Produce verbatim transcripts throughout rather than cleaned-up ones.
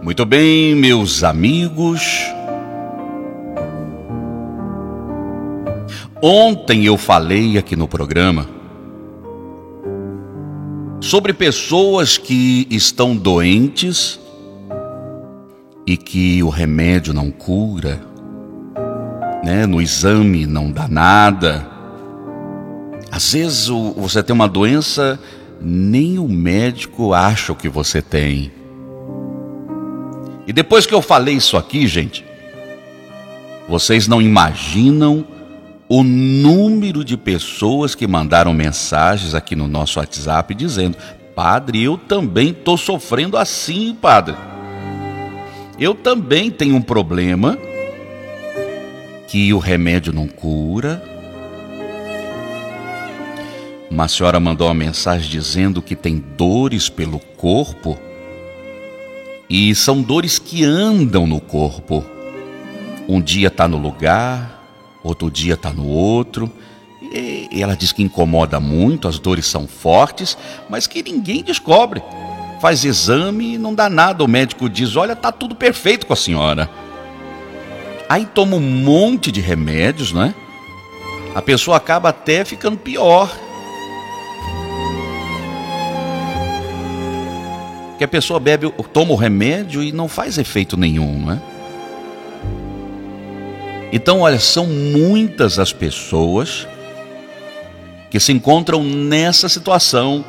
Muito bem, meus amigos. Ontem eu falei aqui no programa sobre pessoas que estão doentes e que o remédio não cura, né? No exame não dá nada. Às vezes você tem uma doença, nem o médico acha o que você tem. E depois que eu falei isso aqui, gente, vocês não imaginam o número de pessoas que mandaram mensagens aqui no nosso WhatsApp dizendo: padre, eu também estou sofrendo assim, padre. Eu também tenho um problema que o remédio não cura. Uma senhora mandou uma mensagem dizendo que tem dores pelo corpo, e são dores que andam no corpo. Um dia está no lugar, outro dia está no outro, e ela diz que incomoda muito, as dores são fortes, mas que ninguém descobre. Faz exame e não dá nada, o médico diz: olha, está tudo perfeito com a senhora. Aí toma um monte de remédios, né? A pessoa acaba até ficando pior. Que a pessoa bebe, toma o remédio e não faz efeito nenhum, né? Então, olha, são muitas as pessoas que se encontram nessa situação.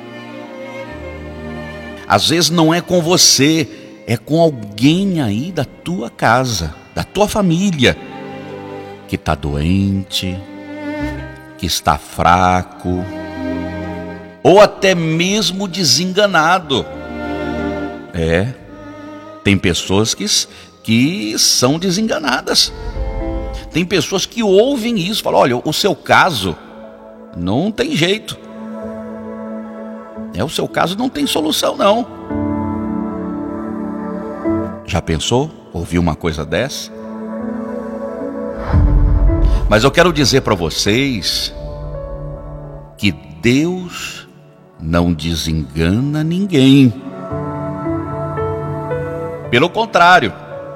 Às vezes não é com você, é com alguém aí da tua casa, da tua família, que está doente, que está fraco, ou até mesmo desenganado. É, tem pessoas que, que são desenganadas. Tem pessoas que ouvem isso, falam: olha, o seu caso não tem jeito. É, o seu caso não tem solução, não. Já pensou? Ouviu uma coisa dessa? Mas eu quero dizer para vocês que Deus não desengana ninguém. Pelo contrário,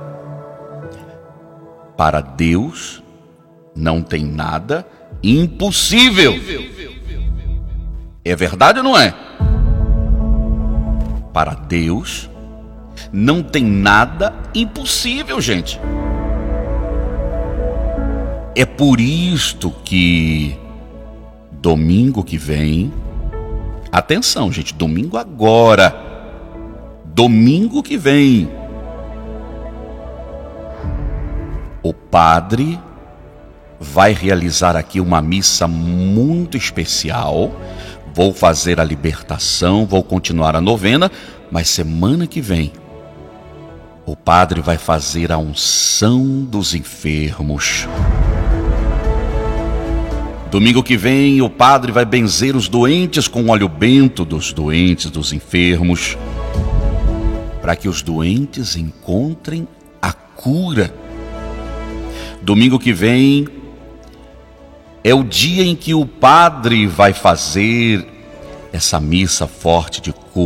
para Deus não tem nada impossível. É verdade ou não é? Para Deus não tem nada impossível, gente. É por isto que domingo que vem, atenção, gente, domingo agora, domingo que vem, o padre vai realizar aqui uma missa muito especial. Vou fazer a libertação, vou continuar a novena, mas semana que vem o padre vai fazer a unção dos enfermos. Domingo que vem o padre vai benzer os doentes com o óleo bento dos doentes, dos enfermos, para que os doentes encontrem a cura. Domingo que vem é o dia em que o padre vai fazer essa missa forte de